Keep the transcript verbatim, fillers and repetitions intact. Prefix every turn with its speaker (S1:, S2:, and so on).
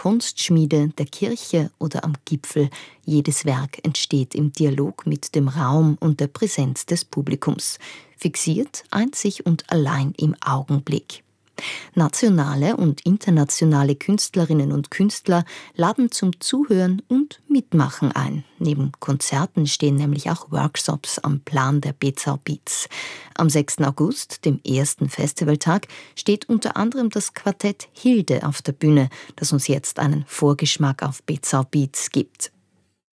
S1: Kunstschmiede, der Kirche oder am Gipfel. Jedes Werk entsteht im Dialog mit dem Raum und der Präsenz des Publikums. Fixiert, einzig und allein im Augenblick. Nationale und internationale Künstlerinnen und Künstler laden zum Zuhören und Mitmachen ein. Neben Konzerten stehen nämlich auch Workshops am Plan der Bezau Beats. Am sechsten August, dem ersten Festivaltag, steht unter anderem das Quartett Hilde auf der Bühne, das uns jetzt einen Vorgeschmack auf Bezau Beats gibt.